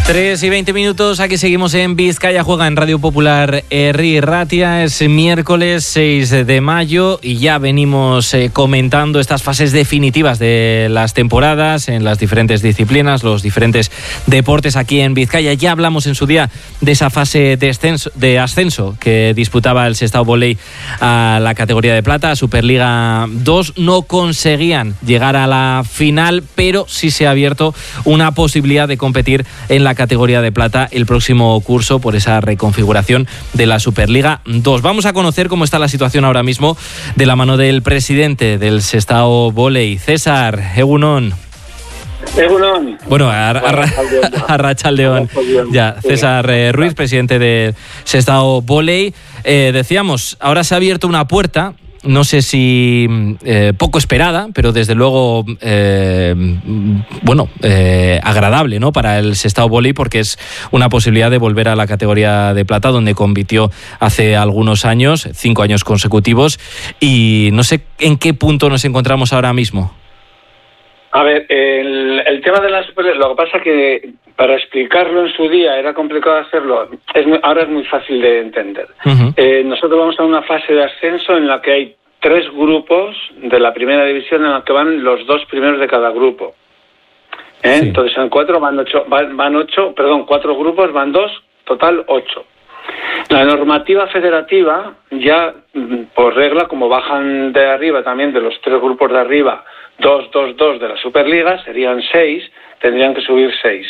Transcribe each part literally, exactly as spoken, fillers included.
tres y veinte minutos, aquí seguimos en Vizcaya Juega en Radio Popular Herri Ratia. Es miércoles seis de mayo y ya venimos eh, comentando estas fases definitivas de las temporadas en las diferentes disciplinas, los diferentes deportes aquí en Vizcaya. Ya hablamos en su día de esa fase de ascenso, de ascenso que disputaba el Sestao Voley a la categoría de plata, a Superliga dos. No conseguían llegar a la final, pero sí se ha abierto una posibilidad de competir en la categoría de plata el próximo curso por esa reconfiguración de la Superliga dos. Vamos a conocer cómo está la situación ahora mismo de la mano del presidente del Sestao Voley, César Egunon. Egunon. Bueno, a, a, a Arratsaldeon. Ya, César eh, Ruiz, presidente del Sestao Voley. Eh, decíamos, ahora se ha abierto una puerta. No sé si eh, poco esperada, pero desde luego, eh, bueno, eh, agradable, ¿no?, para el Sestao Voley, porque es una posibilidad de volver a la categoría de plata, donde compitió hace algunos años, cinco años consecutivos, y no sé en qué punto nos encontramos ahora mismo. A ver, el, el tema de la Superliga, lo que pasa que para explicarlo en su día era complicado hacerlo, es muy, ahora es muy fácil de entender. Uh-huh. Eh, nosotros vamos a una fase de ascenso en la que hay tres grupos de la primera división en la que van los dos primeros de cada grupo. ¿Eh? Sí. Entonces en cuatro van ocho, van, van ocho, perdón, cuatro grupos, van dos, total ocho. La normativa federativa ya, por regla, como bajan de arriba también de los tres grupos de arriba, dos, dos, dos de la Superliga, serían seis, tendrían que subir seis.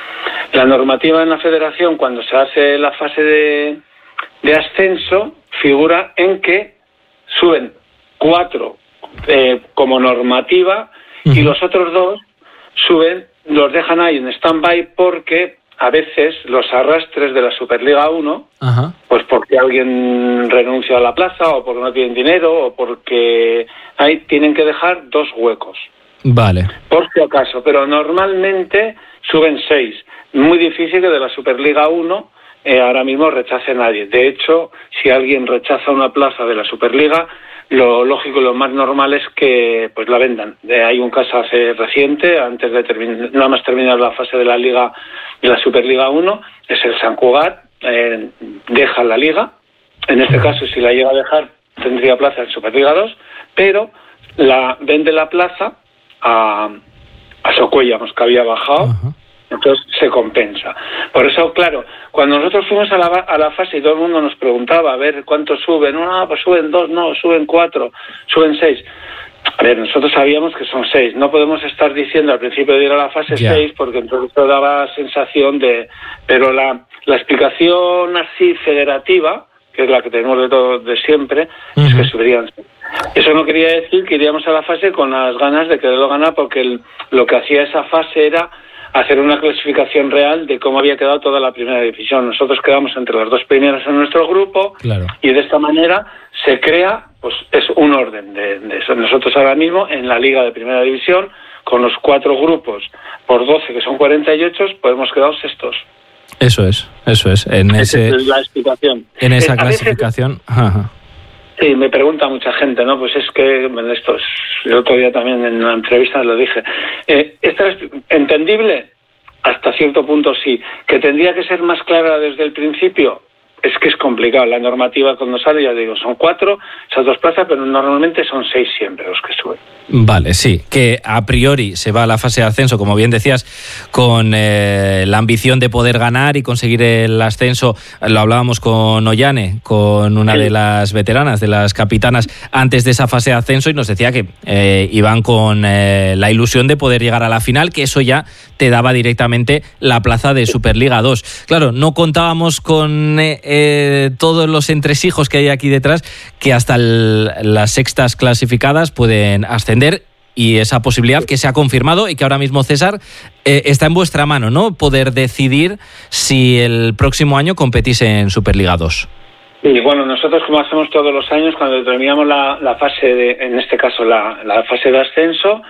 La normativa en la federación, cuando se hace la fase de, de ascenso, figura en que suben cuatro eh, como normativa, uh-huh, y los otros dos suben, los dejan ahí en stand-by porque a veces los arrastres de la Superliga uno, uh-huh, pues porque alguien renuncia a la plaza o porque no tienen dinero o porque ahí tienen que dejar dos huecos. Vale. Por si acaso, pero normalmente suben seis. Muy difícil que de la Superliga uno eh, ahora mismo rechace nadie. De hecho, si alguien rechaza una plaza de la Superliga, lo lógico y lo más normal es que pues la vendan. Eh, hay un caso hace reciente, antes de terminar, nada más terminar la fase de la Liga de la Superliga uno, es el Sant Cugat, eh, deja la Liga. En este caso, si la llega a dejar, tendría plaza en Superliga dos, pero la vende la plaza a, a Socuellamos, que había bajado. Uh-huh. Entonces se compensa. Por eso, claro, cuando nosotros fuimos a la, a la fase y todo el mundo nos preguntaba a ver cuántos suben, no, pues suben dos, no, suben cuatro, suben seis. A ver, nosotros sabíamos que son seis. No podemos estar diciendo al principio de ir a la fase yeah. seis, porque entonces eso daba sensación de... Pero la, la explicación así federativa, que es la que tenemos de todo de siempre, uh-huh, es que subirían seis. Eso no quería decir que iríamos a la fase con las ganas de quererlo ganar, porque el, lo que hacía esa fase era hacer una clasificación real de cómo había quedado toda la primera división. Nosotros quedamos entre las dos primeras en nuestro grupo, claro, y de esta manera se crea, pues es un orden de, de eso. Nosotros ahora mismo en la Liga de Primera División, con los cuatro grupos por doce, que son cuarenta y ocho, pues hemos quedado sextos. Eso es, eso es. En ese, esa es la explicación. En esa eh, clasificación... Veces, ajá. Sí, me pregunta mucha gente, ¿no? Pues es que, bueno, esto es, el otro día también en una entrevista lo dije. Eh, ¿Esto es entendible? Hasta cierto punto sí. ¿Que tendría que ser más clara desde el principio? Es que es complicado. La normativa cuando sale, ya digo, son cuatro, esas dos plazas, pero normalmente son seis siempre los que suben. Vale, sí, que a priori se va a la fase de ascenso, como bien decías, con eh, la ambición de poder ganar y conseguir el ascenso. Lo hablábamos con Ollane, con una sí. de las veteranas, de las capitanas, antes de esa fase de ascenso, y nos decía que eh, iban con eh, la ilusión de poder llegar a la final, que eso ya te daba directamente la plaza de Superliga dos. Claro, no contábamos con eh, eh, todos los entresijos que hay aquí detrás, que hasta el, las sextas clasificadas pueden ascender, y esa posibilidad que se ha confirmado y que ahora mismo, César, eh, está en vuestra mano, ¿no? Poder decidir si el próximo año competís en Superliga dos. Y bueno, nosotros, como hacemos todos los años, cuando terminamos la, la fase de, en este caso la, la fase de ascenso,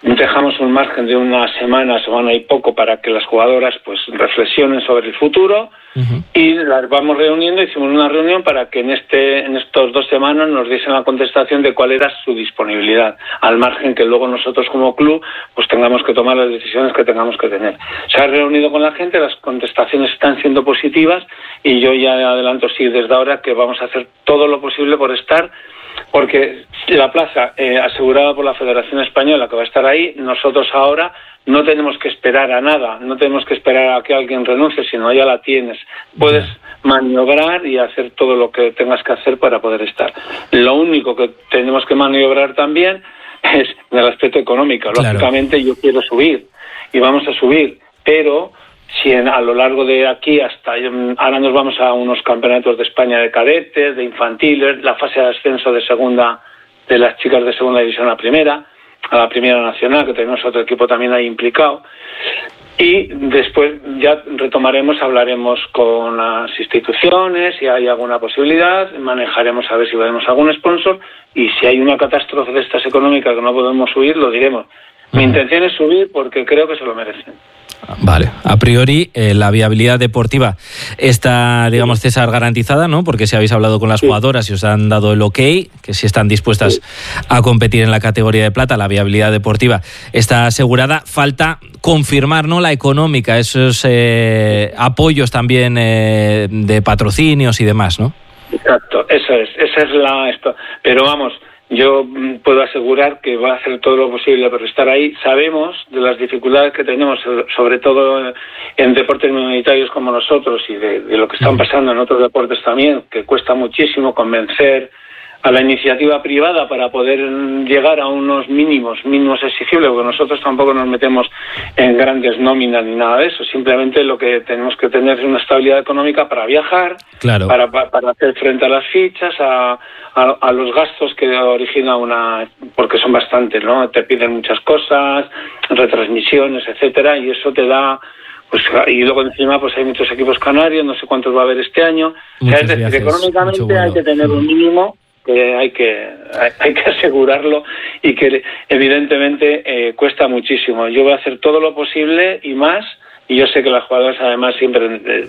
dejamos un margen de una semana, semana y poco para que las jugadoras pues reflexionen sobre el futuro. Uh-huh. Y las vamos reuniendo, hicimos una reunión para que en este en estos dos semanas nos diesen la contestación de cuál era su disponibilidad, al margen que luego nosotros como club pues tengamos que tomar las decisiones que tengamos que tener. Se ha reunido con la gente, las contestaciones están siendo positivas y yo ya adelanto sí desde ahora que vamos a hacer todo lo posible por estar, porque la plaza eh, asegurada por la Federación Española que va a estar ahí, nosotros ahora no tenemos que esperar a nada, no tenemos que esperar a que alguien renuncie, sino ya la tienes. Puedes maniobrar y hacer todo lo que tengas que hacer para poder estar. Lo único que tenemos que maniobrar también es en el aspecto económico. Claro. Lógicamente yo quiero subir y vamos a subir, pero si en, a lo largo de aquí hasta ahora nos vamos a unos campeonatos de España de cadetes, de infantiles, la fase de ascenso de segunda de las chicas de segunda división a primera, a la primera nacional, que tenemos otro equipo también ahí implicado, y después ya retomaremos, hablaremos con las instituciones, si hay alguna posibilidad, manejaremos a ver si veremos algún sponsor, y si hay una catástrofe de estas económicas que no podemos subir, lo diremos. Mi intención es subir porque creo que se lo merecen. Vale, a priori eh, la viabilidad deportiva está, digamos, César, garantizada, ¿no? Porque si habéis hablado con las sí. jugadoras y os han dado el ok, que si están dispuestas sí. a competir en la categoría de plata, la viabilidad deportiva está asegurada. Falta confirmar, ¿no?, la económica, esos eh, apoyos también eh, de patrocinios y demás, ¿no? Exacto, eso es, esa es la... Esto. Pero vamos... Yo puedo asegurar que va a hacer todo lo posible por estar ahí. Sabemos de las dificultades que tenemos, sobre todo en deportes minoritarios como nosotros y de, de lo que están pasando en otros deportes también, que cuesta muchísimo convencer a la iniciativa privada para poder llegar a unos mínimos, mínimos exigibles, porque nosotros tampoco nos metemos en grandes nóminas ni nada de eso. Simplemente lo que tenemos que tener es una estabilidad económica para viajar, claro. para, para hacer frente a las fichas, a, a, a los gastos que origina una, porque son bastantes, ¿no? Te piden muchas cosas, retransmisiones, etcétera, y eso te da... Pues, y luego encima pues hay muchos equipos canarios, no sé cuántos va a haber este año. O sea, es decir, viajes, económicamente hay que tener un mínimo que hay que hay, hay que asegurarlo y que evidentemente eh, cuesta muchísimo. Yo voy a hacer todo lo posible y más, y yo sé que las jugadoras además siempre eh,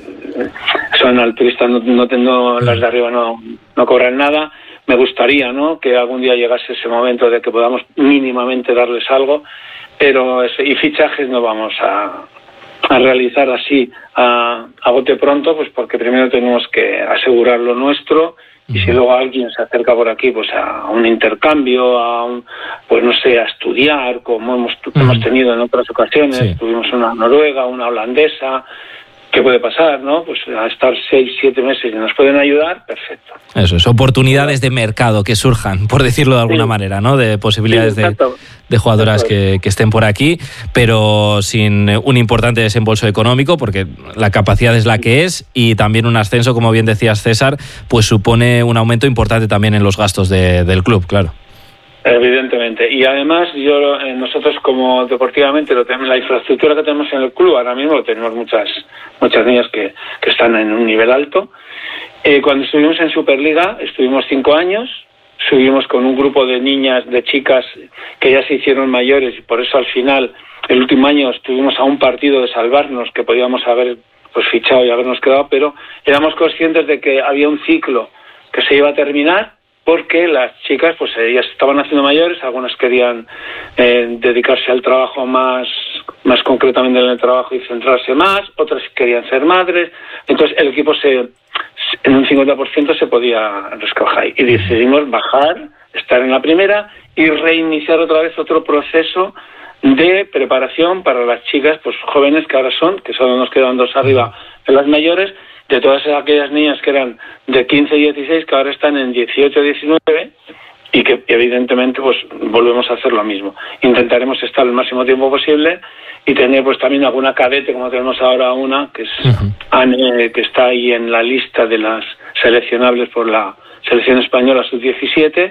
son altruistas, no, no, no las de arriba no, no cobran nada. Me gustaría, ¿no?, que algún día llegase ese momento de que podamos mínimamente darles algo, pero ese, y fichajes no vamos a a realizar así a, a bote pronto, pues porque primero tenemos que asegurar lo nuestro. Y si luego alguien se acerca por aquí, pues a un intercambio, a un, pues no sé, a estudiar, como hemos, uh-huh. hemos tenido en otras ocasiones, sí. tuvimos una noruega, una holandesa, ¿qué puede pasar, no? Pues a estar seis, siete meses y nos pueden ayudar, perfecto. Eso es, oportunidades de mercado que surjan, por decirlo de alguna sí. manera, ¿no? De posibilidades sí, de, de jugadoras que, que estén por aquí, pero sin un importante desembolso económico, porque la capacidad es la que es, y también un ascenso, como bien decías, César, pues supone un aumento importante también en los gastos de, del club, claro. Evidentemente, y además yo eh, nosotros como deportivamente lo tenemos, la infraestructura que tenemos en el club ahora mismo, tenemos muchas muchas niñas que, que están en un nivel alto. Eh, cuando estuvimos en Superliga estuvimos cinco años, subimos con un grupo de niñas, de chicas que ya se hicieron mayores, y por eso al final el último año estuvimos a un partido de salvarnos, que podíamos haber pues fichado y habernos quedado, pero éramos conscientes de que había un ciclo que se iba a terminar, porque las chicas pues ellas estaban haciendo mayores, algunas querían eh, dedicarse al trabajo más más concretamente en el trabajo y centrarse más, otras querían ser madres, entonces el equipo se en un cincuenta por ciento se podía rescabar y decidimos bajar, estar en la primera y reiniciar otra vez otro proceso de preparación para las chicas pues jóvenes que ahora son, que solo nos quedan dos arriba de las mayores, de todas aquellas niñas que eran de quince y dieciséis, que ahora están en dieciocho y diecinueve, y que evidentemente pues volvemos a hacer lo mismo. Intentaremos estar el máximo tiempo posible y tener pues también alguna cadete, como tenemos ahora una, que es uh-huh. Anne, que está ahí en la lista de las seleccionables por la selección española sub diecisiete,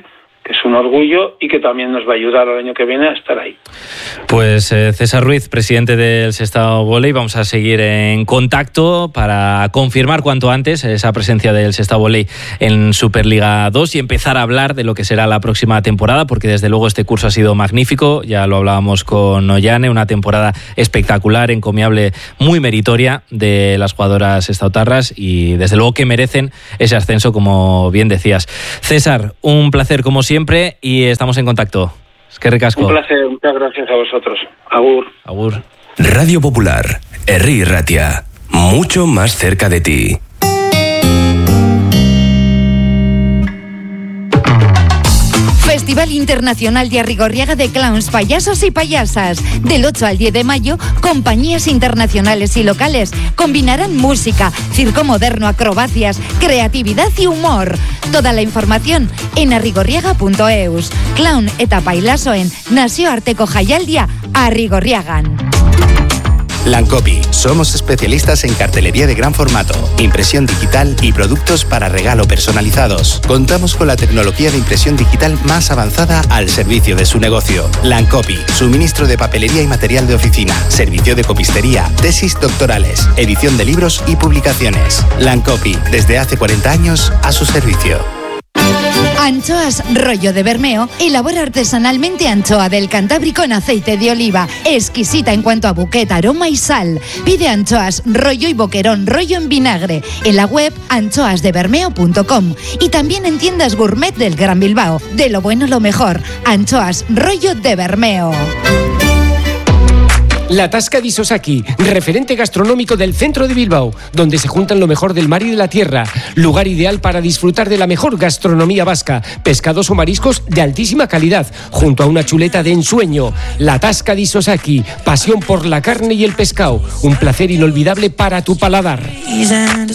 que es un orgullo y que también nos va a ayudar el año que viene a estar ahí. Pues eh, César Ruiz, presidente del Sestao Voley, vamos a seguir en contacto para confirmar cuanto antes esa presencia del Sestao Voley en Superliga dos y empezar a hablar de lo que será la próxima temporada, porque desde luego este curso ha sido magnífico, ya lo hablábamos con Ollane, una temporada espectacular, encomiable, muy meritoria de las jugadoras sestautarras y desde luego que merecen ese ascenso, como bien decías. César, un placer como siempre y estamos en contacto. Es que ricasco. Un placer, muchas gracias a vosotros. Agur. Agur. Radio Popular, Herri Ratia, mucho más cerca de ti. Festival Internacional de Arrigorriaga de Clowns, Payasos y Payasas. Del ocho al diez de mayo, compañías internacionales y locales combinarán música, circo moderno, acrobacias, creatividad y humor. Toda la información en arrigorriaga punto eus. Clown eta pailasoen nazioarteko jaialdia Arrigorriagan. Lancopi. Somos especialistas en cartelería de gran formato, impresión digital y productos para regalo personalizados. Contamos con la tecnología de impresión digital más avanzada al servicio de su negocio. Lancopi. Suministro de papelería y material de oficina, servicio de copistería, tesis doctorales, edición de libros y publicaciones. Lancopi. Desde hace cuarenta años a su servicio. Anchoas Rollo de Bermeo elabora artesanalmente anchoa del Cantábrico en aceite de oliva, exquisita en cuanto a buquet, aroma y sal. Pide anchoas Rollo y boquerón Rollo en vinagre en la web anchoas de bermeo punto com y también en tiendas gourmet del Gran Bilbao. De lo bueno lo mejor, Anchoas Rollo de Bermeo. La Tasca di Sosaki, referente gastronómico del centro de Bilbao, donde se juntan lo mejor del mar y de la tierra. Lugar ideal para disfrutar de la mejor gastronomía vasca, pescados o mariscos de altísima calidad, junto a una chuleta de ensueño. La Tasca di Sosaki, pasión por la carne y el pescado, un placer inolvidable para tu paladar.